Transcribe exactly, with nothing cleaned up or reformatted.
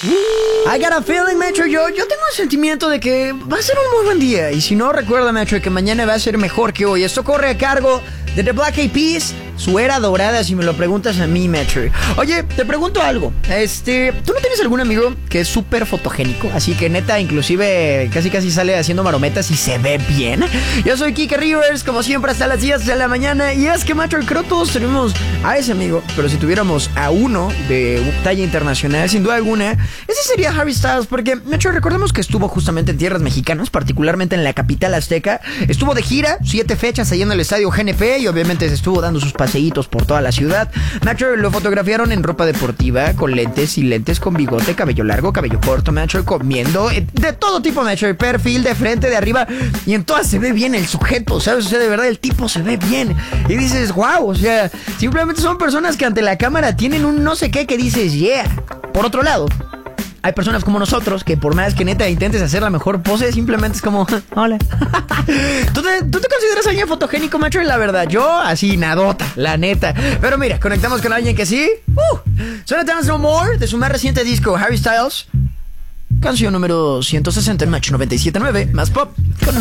I got a feeling, Metro. Yo, yo tengo el sentimiento de que va a ser un muy buen día. Y si no, recuerda, Metro, que mañana va a ser mejor que hoy. Esto corre a cargo de The Black Eyed Peas, su era dorada, si me lo preguntas a mí, Metro. Oye, te pregunto algo. Este, ¿tú no tienes algún amigo que es súper fotogénico? Así que neta, inclusive casi casi sale haciendo marometas y se ve bien. Yo soy Kike Rivers, como siempre, hasta las diez de la mañana. Y es que, Metro, creo que todos tenemos a ese amigo. Pero si tuviéramos a uno de talla internacional, sin duda alguna, ese sería Harry Styles. Porque, Metro, recordemos que estuvo justamente en tierras mexicanas, particularmente en la capital azteca. Estuvo de gira, siete fechas ahí en el estadio G N P. Y obviamente se estuvo dando sus paseitos por toda la ciudad. Metro, lo fotografiaron en ropa deportiva, con lentes y lentes, con bigote, cabello largo, cabello corto, Metro, comiendo, de todo tipo, Metro, perfil, de frente, de arriba, y en todas se ve bien el sujeto, ¿sabes? O sea, de verdad, el tipo se ve bien. Y dices, wow, o sea, simplemente son personas que ante la cámara tienen un no sé qué que dices, yeah. Por otro lado, hay personas como nosotros que por más que neta intentes hacer la mejor pose, simplemente es como, hola. ¿Tú te, ¿Tú te consideras alguien fotogénico, Metro? La verdad, yo así nadota, la neta. Pero mira, conectamos con alguien que sí. Uh, suena Dance No More de su más reciente disco, Harry Styles. Canción número ciento sesenta en Metro noventa y siete punto nueve, más pop. Con